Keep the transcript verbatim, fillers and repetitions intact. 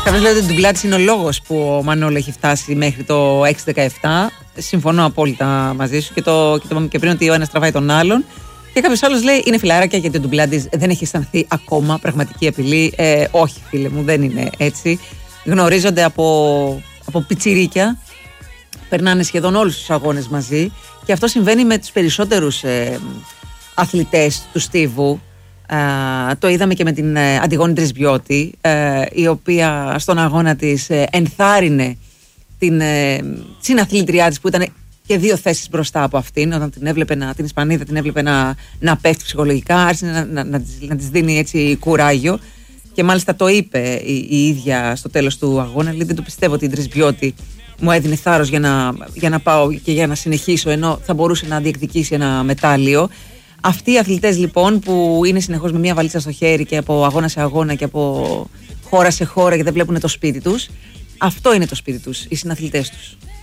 Κάποιος λέει ότι το ντουμπλάτης είναι ο λόγος που ο Μανώλη έχει φτάσει μέχρι το έξι δεκαεπτά. Συμφωνώ απόλυτα μαζί σου και, το, και, το είπαμε και πριν ότι ο ένας τραβάει τον άλλον. Και κάποιος άλλος λέει είναι φιλαράκια γιατί ο ντουμπλάτης δεν έχει αισθανθεί ακόμα πραγματική απειλή. Ε, όχι, φίλε μου, δεν είναι έτσι. Γνωρίζονται από, από πιτσιρίκια. Περνάνε σχεδόν όλους τους αγώνες μαζί. Και αυτό συμβαίνει με τους περισσότερους ε, αθλητές του στίβου. Uh, το είδαμε και με την uh, Αντιγόνη Τρισμπιώτη, uh, η οποία στον αγώνα της uh, ενθάρρυνε την uh, συναθλήτριά της που ήταν και δύο θέσεις μπροστά από αυτήν, όταν την έβλεπε να, την Ισπανίδα την έβλεπε να, να πέφτει ψυχολογικά, άρχισε να, να, να, να της δίνει έτσι κουράγιο και μάλιστα το είπε η, η ίδια στο τέλος του αγώνα, λέει δεν το πιστεύω ότι η Τρισμπιώτη μου έδινε θάρρος για να, για να πάω και για να συνεχίσω ενώ θα μπορούσε να διεκδικήσει ένα μετάλλιο. Αυτοί οι αθλητές λοιπόν που είναι συνεχώς με μια βαλίτσα στο χέρι και από αγώνα σε αγώνα και από χώρα σε χώρα και δεν βλέπουν το σπίτι τους, αυτό είναι το σπίτι τους, οι συναθλητές τους.